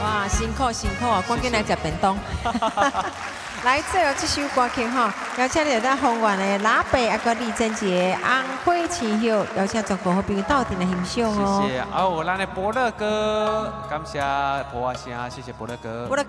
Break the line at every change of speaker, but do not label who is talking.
哇，辛苦辛苦啊！赶紧来食便当。来，最后这首歌曲哈，邀请你在宏源的喇叭啊个李贞杰、红花千叶，邀请全国好朋友到底来欣赏哦。
谢谢，我咱的伯乐哥，感谢婆阿声，谢谢伯乐哥。
伯乐